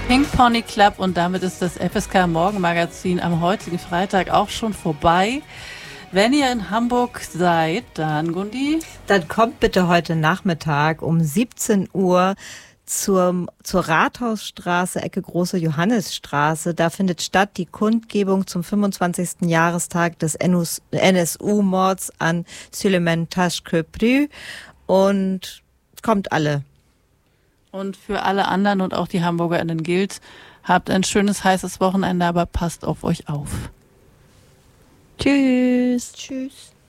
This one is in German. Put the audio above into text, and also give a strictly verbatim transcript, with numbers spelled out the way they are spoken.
Pink Pony Club und damit ist das F S K Morgenmagazin am heutigen Freitag auch schon vorbei. Wenn ihr in Hamburg seid, dann, Gundi? Dann kommt bitte heute Nachmittag um siebzehn Uhr zur, zur Rathausstraße, Ecke Große Johannisstraße. Da findet statt die Kundgebung zum fünfundzwanzigsten Jahrestag des N S U-Mords an Süleyman Taş-Köprü. Und kommt alle. Und für alle anderen und auch die HamburgerInnen gilt, habt ein schönes, heißes Wochenende, aber passt auf euch auf. Tschüss. Tschüss.